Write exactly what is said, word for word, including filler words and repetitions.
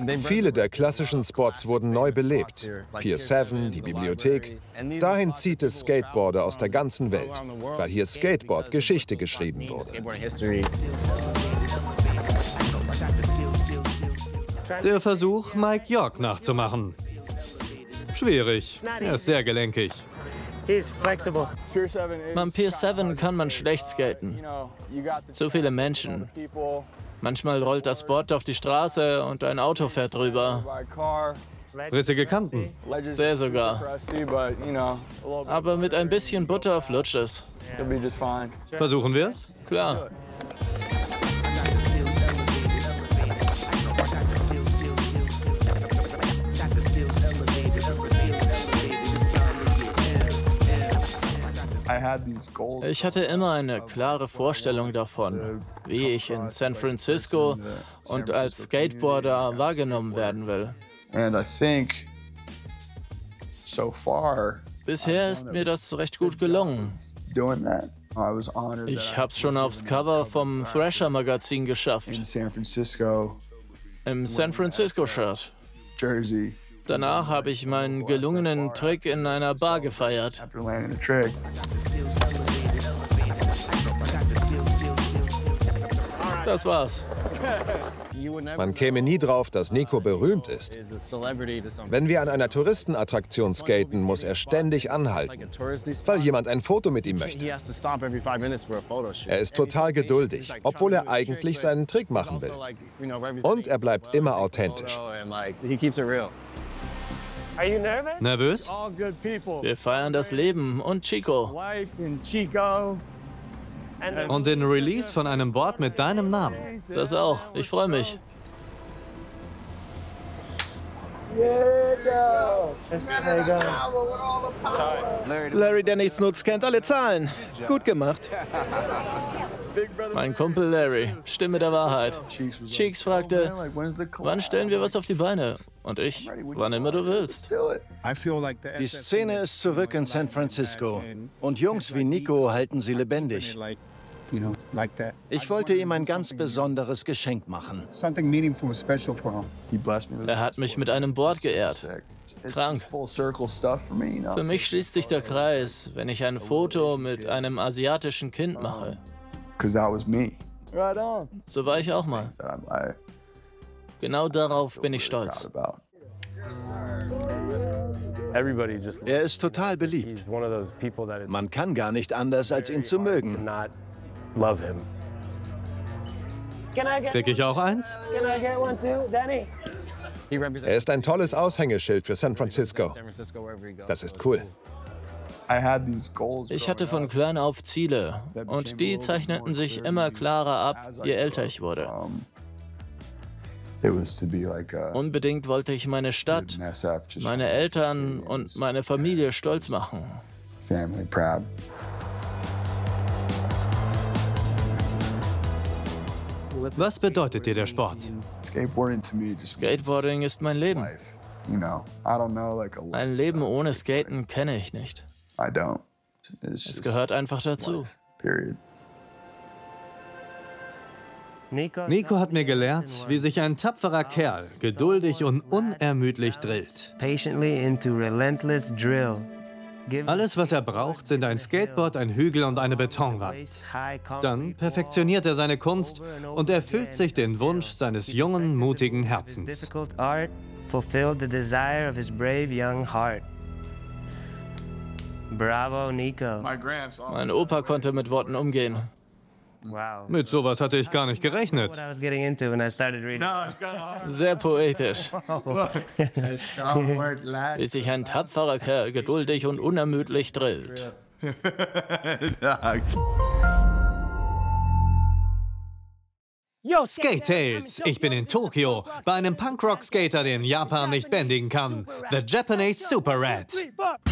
Viele der klassischen Spots wurden neu belebt. Pier sieben, die Bibliothek. Dahin zieht es Skateboarder aus der ganzen Welt, weil hier Skateboard-Geschichte geschrieben wurde. Der Versuch, Mike York nachzumachen. Schwierig. Er ist sehr gelenkig. Am Pier sieben kann man schlecht skaten. Zu viele Menschen. Manchmal rollt das Board auf die Straße und ein Auto fährt drüber. Rissige Kanten. Sehr sogar. Aber mit ein bisschen Butter flutscht es. Versuchen wir es? Klar. Ich hatte immer eine klare Vorstellung davon, wie ich in San Francisco und als Skateboarder wahrgenommen werden will. Bisher ist mir das recht gut gelungen. Ich hab's schon aufs Cover vom Thrasher-Magazin geschafft. Im San Francisco-Shirt. Danach habe ich meinen gelungenen Trick in einer Bar gefeiert. Das war's. Man käme nie drauf, dass Nico berühmt ist. Wenn wir an einer Touristenattraktion skaten, muss er ständig anhalten, weil jemand ein Foto mit ihm möchte. Er ist total geduldig, obwohl er eigentlich seinen Trick machen will. Und er bleibt immer authentisch. Nervös? Wir feiern das Leben und Chico. Und den Release von einem Board mit deinem Namen. Das auch. Ich freue mich. Larry, der nichts nutzt, kennt alle Zahlen. Gut gemacht. Mein Kumpel Larry, Stimme der Wahrheit. Cheeks fragte, wann stellen wir was auf die Beine? Und ich, wann immer du willst. Die Szene ist zurück in San Francisco. Und Jungs wie Nico halten sie lebendig. Ich wollte ihm ein ganz besonderes Geschenk machen. Er hat mich mit einem Board geehrt. Krank. Für mich schließt sich der Kreis, wenn ich ein Foto mit einem asiatischen Kind mache. So war ich auch mal. Genau darauf bin ich stolz. Er ist total beliebt. Man kann gar nicht anders, als ihn zu mögen. Krieg ich auch eins? Er ist ein tolles Aushängeschild für San Francisco. Das ist cool. Ich hatte von klein auf Ziele und die zeichneten sich immer klarer ab, je älter ich wurde. Unbedingt wollte ich meine Stadt, meine Eltern und meine Familie stolz machen. Was bedeutet dir der Sport? Skateboarding ist mein Leben. Ein Leben ohne Skaten kenne ich nicht. Es gehört einfach dazu. Nico hat mir gelehrt, wie sich ein tapferer Kerl geduldig und unermüdlich drillt. Alles, was er braucht, sind ein Skateboard, ein Hügel und eine Betonwand. Dann perfektioniert er seine Kunst und erfüllt sich den Wunsch seines jungen, mutigen Herzens. Bravo, Nico. Mein Opa konnte mit Worten umgehen. Mit sowas hatte ich gar nicht gerechnet. Sehr poetisch. Wie sich ein tapferer Kerl geduldig und unermüdlich drillt. Skate Tales. Ich bin in Tokio bei einem Punkrock-Skater, den Japan nicht bändigen kann. The Japanese Super Rat.